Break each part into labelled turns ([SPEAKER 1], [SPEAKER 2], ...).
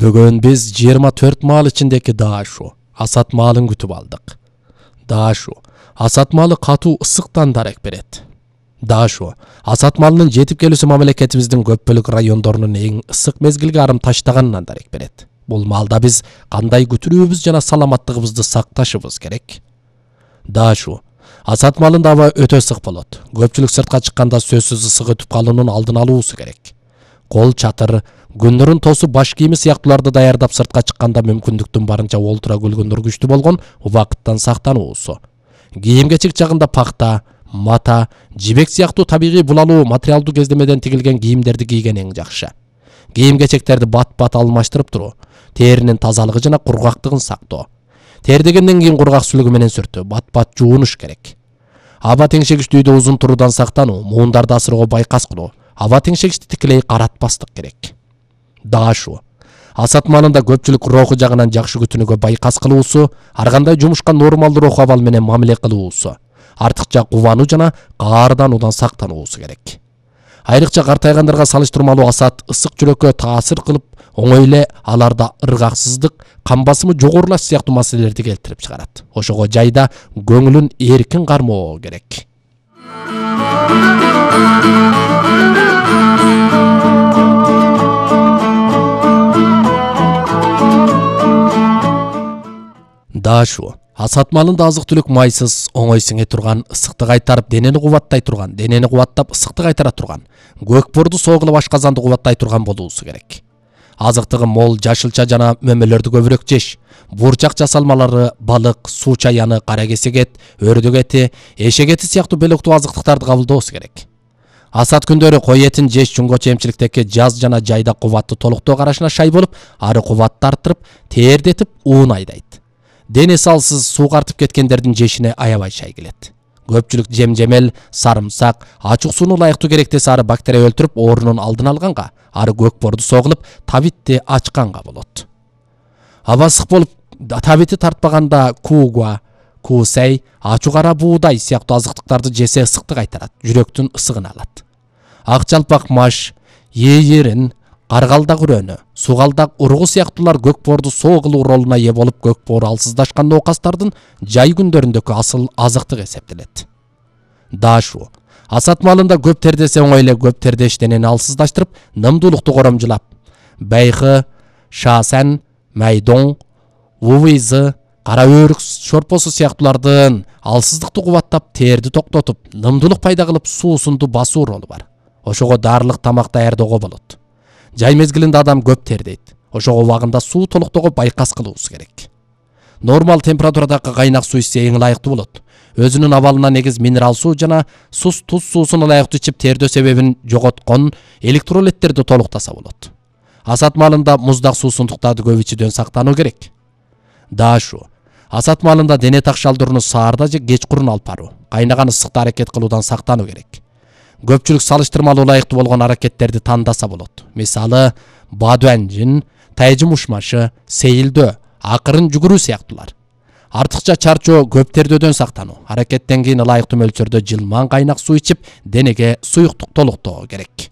[SPEAKER 1] Бүгін біз 24 мал içindeki Дашу, асат малын күтіп алдық. Дашу, асат малы қату ысықтан дарек берет. Дашу, асат малының жетіп келісі мамлекетіміздің көп бөлік райондорының ең ысық мезгілге арым таштағанынан дарек берет. Бұл малда біз қандай күтірүүбіз жана саламаттығыбызды сақташыбыз керек. Дашу, асат малында аба өтө ысық болот. Көпчүлүк сыртқа чыкканда сөзсүз ысык өтүп калуунун алдын алуусу керек. Кол чатыр, күндөрүн тосу баш кийими сыяктууларды даярдап сыртка чыкканда мүмкүндүктүн барынча олтура күлгүндүр күчтүү болгон убакыттан сактануусу. Кийим кечек жагында пакта, мата, жибек сыяктуу табигый булалуу материалдуу кездемеден тигилген кийимдерди кийген эң жакшы. Кийим кечектерди бат-бат алмаштырып туруу, теринин тазалыгы жана кургактыгын сактоо. Тер дегенден кийин кургак сүлүгү менен сүртүү, бат-бат жуунуш керек. Аба теңшегичти үйдө узун туруудан сактануу, муундарды асырууга байкас кылуу, аба теңшегичти тикилей каратпастык керек. Дашу, асат малында көпчүлүк руху жагынан жакшы күтүүгө байкас кылуусу, ар кандай жумушка нормалдуу руху абал менен мамиле кылуусу, артыкча кубануу жана каардануудан сактануусу керек. Айрыкча картайгандарга салыштырмалуу асат ысык жүрөккө таасир кылып, оңой эле аларда ыргаксыздык, кан басымы жогорулаш сыяктуу маселелерди келтирип чыгарат. Ошого жайда көңүлүн эркин кармоо керек. Дашу, асат малында азык-түлүк майсыз, оңой сиңе турган, ысыкты кайтарып денени кубаттай турган, денени кубаттап ысыкты кайтара турган, көк борду согулуп ашказанды кубаттай турган болуусу керек. Азыктыгы мол жашылча жана мөмөлөрдү көбүрөөк жеш, бурчак жасалмалары, балык, суу чаяны, кара кесек эт, өрдөк эти, эшек эти сыяктуу белектүү азыктыктарды кабылдоосу керек. Асат күндөрү кой этин жеш чуңгочу эмчиликтеги жаз жана жайда кубатты толуктоо карашына шай болуп, ары кубатты арттырып, тердетип уун айдайт. Дене салсыз суу картып кеткендердин жешине аябай шай келет. Көпчүлүк жемжемел, сарымсак, ачык сууну ылайыктуу керектесе ары бактерия өлтүрүп, оорунун алдын алганга, ары көк борду согулуп, табитти ачканга болот. Аба ысык болуп, табити тартпаганда кууга, куусай, ачуу кара буудай сыяктуу азыктыктарды жесе ысыкты кайтарат, жүрөктүн ысыгын алат. Ак жалпак маш, ийирин, каргалдак үрөнү, сугалдак ургу сыяктуулар көк борду согулуу ролуна ээ болуп, көк боор алсыздашкан оокастардын жай күндөрүндөгү асыл азыктык эсептелет. Дашу, асат малында көп тердесе оңой эле көп тердеш денени алсыздаштырып, нымдуулукту коромжулап, байкы, шаасан, майдоң, увизы, кара өрүк шорпосу сыяктуулардын алсыздыкты кубаттап, терди токтотуп, нымдуулук пайда кылып, суусунду басуу ролу бар. Ошого дарылык тамак даярдоого болот. Жай мезгилинде адам көп тердейт. Ошого убагында суу толуктоого байкас кылуусу керек. Нормал температурадагы кайнак суу ичсе эң ылайыктуу болот. Өзүнүн абалына негиз минерал суу жана туз суусун ылайыктуу ичип тердөө себебин жоготкон электролиттерди толуктаса болот. Асат малында муздак суусундуктарды көп ичүүдөн сактануу керек. Дашу, асат малында дене такшалдырууну саарда же кечкурун алып баруу, кайнаган ысыкта аракет кылуудан сактануу керек. Көпчүлүк салыштырмалуу ылайыктуу болгон аракеттерди тандаса болот. Мисалы, бадуанжин, тайжым ушмашы, сейилдөө, акырын жүгүрүү сыяктуулар. Артыкча чарчоо, көп тердөөдөн сактануу, аракеттен кийин ылайыктуу мөлчөрдө жылман кайнак суу ичип, денеге суюктук толуктоо керек.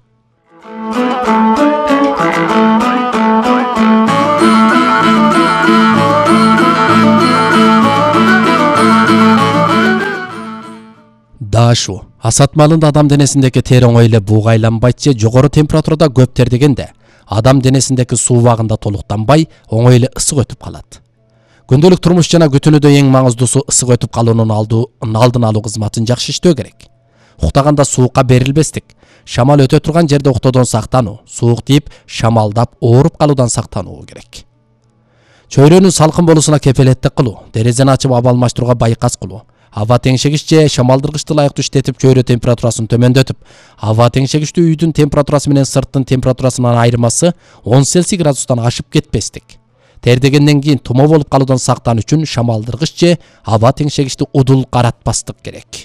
[SPEAKER 1] Дашу, асат малында адам денесиндеги тер оңой эле бууга айланбайт же жогору температурада көп тердегенде, адам денесиндеги суу убагында толуктанбай, оңой эле ысык өтүп калат. Күндөлүк турмуш жана күтүүнүдө эң маңыздуусу ысык өтүп калуунун алдын алуу кызматын жакшы иштөө керек. Уктаганда суукка берилбестик, шамал өтө турган жерде уктоодон сактануу, суук тийип, шамалдап, ооруп калуудан сактануу керек. Чөйрөнүн салкын болуусуна кепелеттик кылуу, терезени ачып аба алмаштырууга байкас кылуу, аба теңшегич же шамалдыргычты ылайыктуу иштетип чөйрө температурасын төмөндөтүп, аба теңшегичти үйдүн температурасы менен сырттын температурасынын айырмасы 10 Цельсий градустан ашып кетпестик. Тердегенден кийин тумо болуп калуудан сактануу үчүн шамалдыргыч же аба теңшегичти удул каратпастык керек.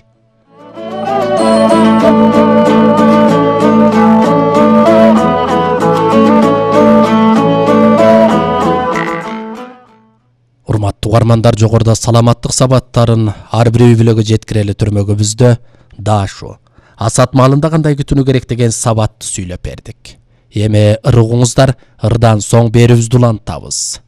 [SPEAKER 1] Урматтуу угармандар, жогоруда саламаттык сабаттарын ар бир үй бүлөгө жеткирели түрмөгүбүздө Дашу, асат малында кандай күтүүнү керек деген сабатты сүйлөп бердик. Эми ырыгыңыздар, ырдан соң берибизди улантабыз.